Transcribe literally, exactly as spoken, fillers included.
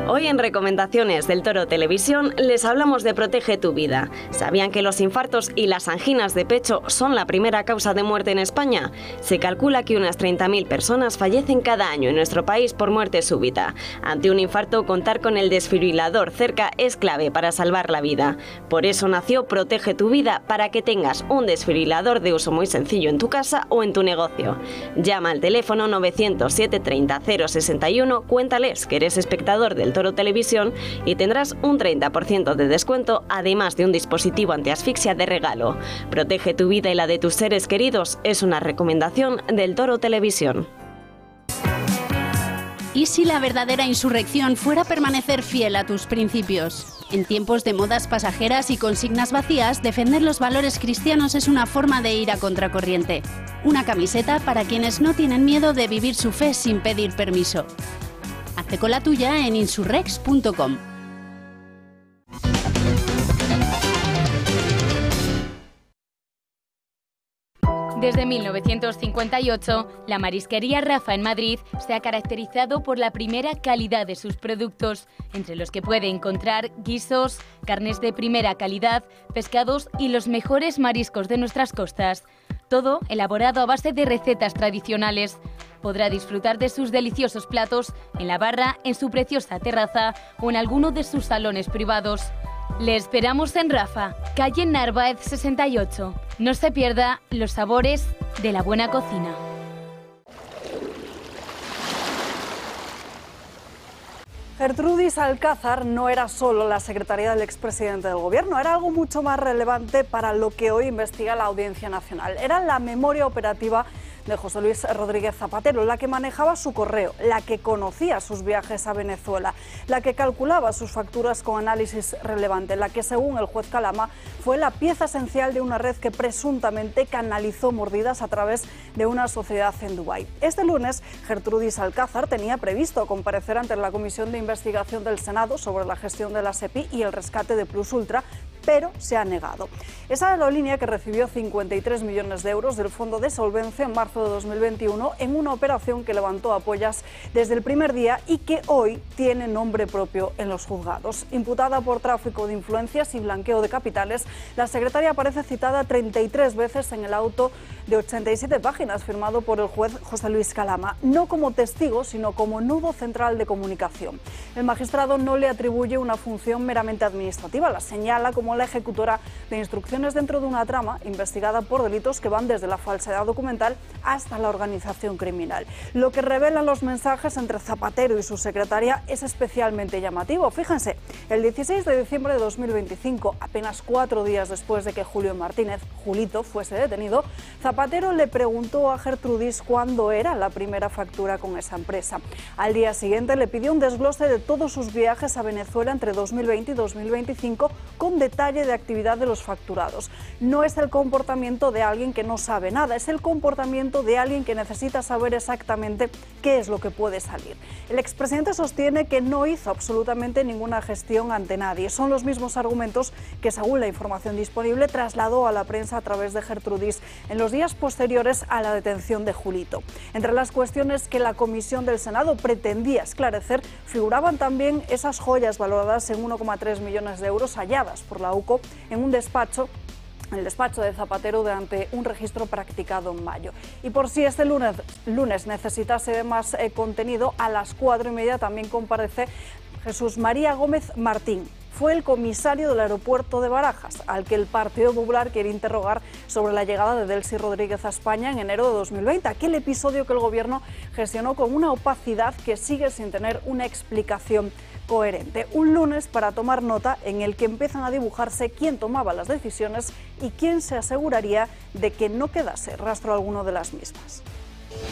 Hoy en Recomendaciones del Toro Televisión les hablamos de Protege tu Vida. ¿Sabían que los infartos y las anginas de pecho son la primera causa de muerte en España? Se calcula que unas treinta mil personas fallecen cada año en nuestro país por muerte súbita. Ante un infarto, contar con el desfibrilador cerca es clave para salvar la vida. Por eso nació Protege tu Vida, para que tengas un desfibrilador de uso muy sencillo en tu casa o en tu negocio. Llama al teléfono novecientos siete treinta cero sesenta y uno, cuéntales que eres espectador del Toro Televisión y tendrás un treinta por ciento de descuento, además de un dispositivo antiasfixia de regalo. Protege tu vida y la de tus seres queridos es una recomendación del Toro Televisión. ¿Y si la verdadera insurrección fuera permanecer fiel a tus principios? En tiempos de modas pasajeras y consignas vacías, defender los valores cristianos es una forma de ir a contracorriente. Una camiseta para quienes no tienen miedo de vivir su fe sin pedir permiso. Hazte con la tuya en insurrex punto com. Desde mil novecientos cincuenta y ocho, la marisquería Rafa en Madrid se ha caracterizado por la primera calidad de sus productos, entre los que puede encontrar guisos, carnes de primera calidad, pescados y los mejores mariscos de nuestras costas. Todo elaborado a base de recetas tradicionales. Podrá disfrutar de sus deliciosos platos en la barra, en su preciosa terraza o en alguno de sus salones privados. Le esperamos en Rafa, calle Narváez sesenta y ocho. No se pierda los sabores de la buena cocina. Gertrudis Alcázar no era solo la secretaria del expresidente del Gobierno, era algo mucho más relevante para lo que hoy investiga la Audiencia Nacional. Era la memoria operativa de José Luis Rodríguez Zapatero, la que manejaba su correo, la que conocía sus viajes a Venezuela, la que calculaba sus facturas con análisis relevante, la que, según el juez Calama, fue la pieza esencial de una red que presuntamente canalizó mordidas a través de una sociedad en Dubái. Este lunes, Gertrudis Alcázar tenía previsto comparecer ante la Comisión de Investigación del Senado sobre la gestión de la SEPI y el rescate de Plus Ultra, pero se ha negado. Esa aerolínea, que recibió cincuenta y tres millones de euros del Fondo de Solvencia en marzo de dos mil veintiuno en una operación que levantó apoyas desde el primer día y que hoy tiene nombre propio en los juzgados. Imputada por tráfico de influencias y blanqueo de capitales, la secretaria aparece citada treinta y tres veces en el auto de ochenta y siete páginas firmado por el juez José Luis Calama, no como testigo, sino como nudo central de comunicación. El magistrado no le atribuye una función meramente administrativa, la señala como la ejecutora de instrucciones dentro de una trama investigada por delitos que van desde la falsedad documental hasta la organización criminal. Lo que revelan los mensajes entre Zapatero y su secretaria es especialmente llamativo. Fíjense, el dieciséis de diciembre de dos mil veinticinco, apenas cuatro días después de que Julio Martínez, Julito, fuese detenido, Zapatero le preguntó a Gertrudis cuándo era la primera factura con esa empresa. Al día siguiente le pidió un desglose de todos sus viajes a Venezuela entre dos mil veinte y dos mil veinticinco con detalle de actividad de los facturados. No es el comportamiento de alguien que no sabe nada, es el comportamiento de alguien que necesita saber exactamente qué es lo que puede salir. El expresidente sostiene que no hizo absolutamente ninguna gestión ante nadie. Son los mismos argumentos que, según la información disponible, trasladó a la prensa a través de Gertrudis en los días posteriores a la detención de Julito. Entre las cuestiones que la Comisión del Senado pretendía esclarecer, figuraban también esas joyas valoradas en uno coma tres millones de euros halladas por la U C O en un despacho el despacho de Zapatero durante un registro practicado en mayo. Y por si este lunes, lunes necesitase de más eh, contenido, a las cuatro y media también comparece Jesús María Gómez Martín. Fue el comisario del aeropuerto de Barajas, al que el Partido Popular quiere interrogar sobre la llegada de Delcy Rodríguez a España en enero de dos mil veinte, aquel episodio que el Gobierno gestionó con una opacidad que sigue sin tener una explicación coherente. Un lunes para tomar nota en el que empiezan a dibujarse quién tomaba las decisiones y quién se aseguraría de que no quedase rastro alguno de las mismas.